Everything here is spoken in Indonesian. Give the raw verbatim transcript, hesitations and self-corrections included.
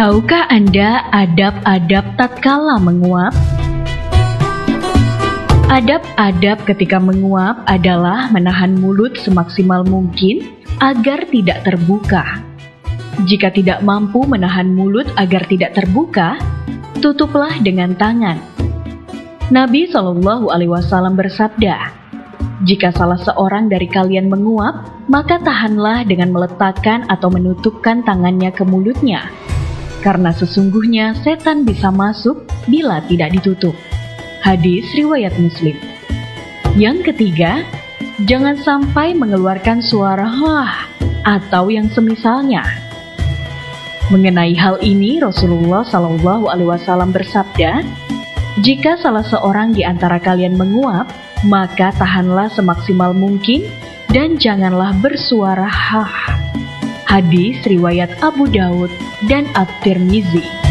Tahukah Anda adab-adab tatkala menguap? Adab-adab ketika menguap adalah menahan mulut semaksimal mungkin agar tidak terbuka. Jika tidak mampu menahan mulut agar tidak terbuka, tutuplah dengan tangan. Nabi shallallahu alaihi wasallam bersabda, "Jika salah seorang dari kalian menguap, maka tahanlah dengan meletakkan atau menutupkan tangannya ke mulutnya. Karena sesungguhnya setan bisa masuk bila tidak ditutup." Hadis riwayat Muslim. Yang ketiga, jangan sampai mengeluarkan suara "hah" atau yang semisalnya. Mengenai hal ini, Rasulullah shallallahu alaihi wasallam bersabda, "Jika salah seorang di antara kalian menguap, maka tahanlah semaksimal mungkin dan janganlah bersuara "hah." Hadis riwayat Abu Daud dan At-Tirmizi.